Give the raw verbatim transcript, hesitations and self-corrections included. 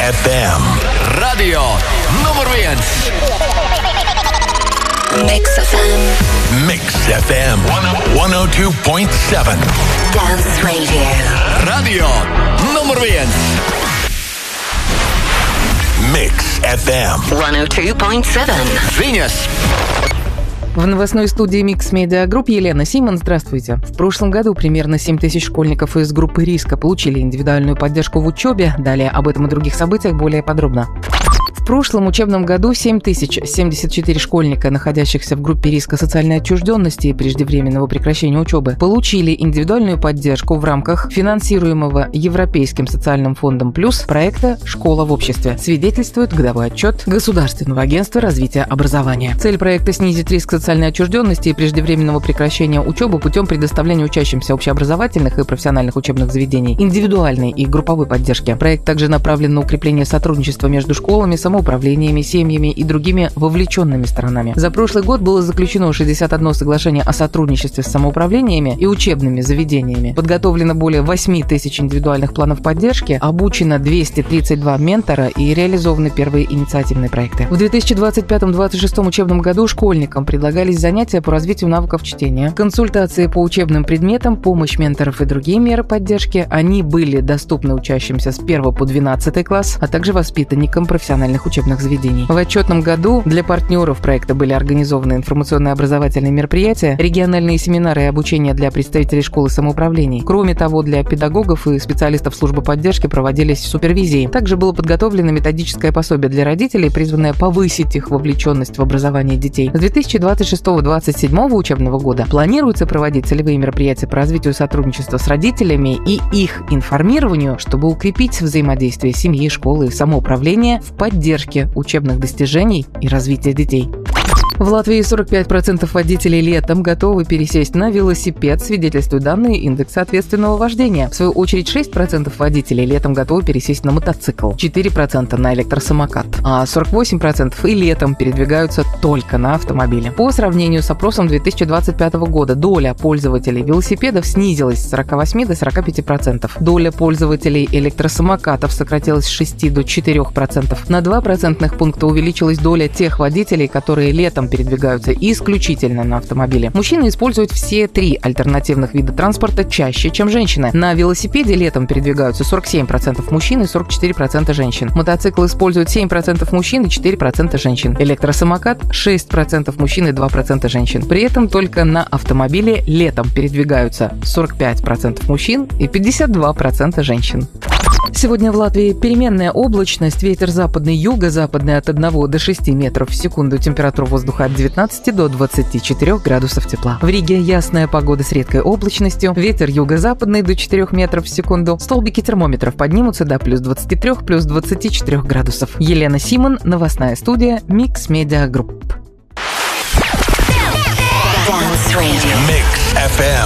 эф эм. Radio nummer viens. Mix эф эм. Mix эф эм сто два и семь. Dance Radio. Radio nummer viens. Mix эф эм сто два и семь. Viņas. В новостной студии Mix Media Group Елена Симон. Здравствуйте. В прошлом году примерно семь тысяч школьников из группы риска получили индивидуальную поддержку в учебе. Далее об этом и других событиях более подробно. В прошлом учебном году семь тысяч семьдесят четыре школьника, находящихся в группе риска социальной отчужденности и преждевременного прекращения учебы, получили индивидуальную поддержку в рамках финансируемого Европейским социальным фондом «Плюс» проекта «Школа в обществе», свидетельствует годовой отчет Государственного агентства развития образования. Цель проекта – снизить риск социальной отчужденности и преждевременного прекращения учебы путем предоставления учащимся общеобразовательных и профессиональных учебных заведений индивидуальной и групповой поддержки. Проект также направлен на укрепление сотрудничества между школами, самоуправлениями, семьями и другими вовлеченными сторонами. За прошлый год было заключено шестьдесят одно соглашение о сотрудничестве с самоуправлениями и учебными заведениями. Подготовлено более восемь тысяч индивидуальных планов поддержки, обучено двести тридцать два ментора и реализованы первые инициативные проекты. В две тысячи двадцать пятом — двадцать шестом учебном году школьникам предлагались занятия по развитию навыков чтения, консультации по учебным предметам, помощь менторов и другие меры поддержки. Они были доступны учащимся с первого по двенадцатый класс, а также воспитанникам профессиональных учебных заведений. В отчетном году для партнеров проекта были организованы информационные образовательные мероприятия, региональные семинары и обучение для представителей школы самоуправлений. Кроме того, для педагогов и специалистов службы поддержки проводились супервизии. Также было подготовлено методическое пособие для родителей, призванное повысить их вовлеченность в образование детей. С две тысячи двадцать шестого — двадцать седьмого учебного года планируется проводить целевые мероприятия по развитию сотрудничества с родителями и их информированию, чтобы укрепить взаимодействие семьи, школы и самоуправления в поддержке учебных достижений и развития детей. В Латвии сорок пять процентов водителей летом готовы пересесть на велосипед, свидетельствуют данные индекса ответственного вождения. В свою очередь, шесть процентов водителей летом готовы пересесть на мотоцикл, четыре процента на электросамокат, а сорок восемь процентов и летом передвигаются только на автомобиле. По сравнению с опросом две тысячи двадцать пятого года, доля пользователей велосипедов снизилась с сорока восьми до сорока пяти процентов. Доля пользователей электросамокатов сократилась с шести до четырёх процентов. На два процентных пункта увеличилась доля тех водителей, которые летом передвигаются исключительно на автомобиле. Мужчины используют все три альтернативных вида транспорта чаще, чем женщины. На велосипеде летом передвигаются сорок семь процентов мужчин и сорок четыре процента женщин. Мотоцикл используют семь процентов мужчин и четыре процента женщин. Электросамокат – шесть процентов мужчин и два процента женщин. При этом только на автомобиле летом передвигаются сорок пять процентов мужчин и пятьдесят два процента женщин. Сегодня в Латвии переменная облачность, ветер западный, юго-западный от одного до шести метров в секунду, температура воздуха от девятнадцати до двадцати четырёх градусов тепла. В Риге ясная погода с редкой облачностью, ветер юго-западный до четырёх метров в секунду, столбики термометров поднимутся до плюс двадцати трёх, плюс двадцати четырёх градусов. Елена Симон, новостная студия Mix Media Group. Dance Radio. Mix эф эм.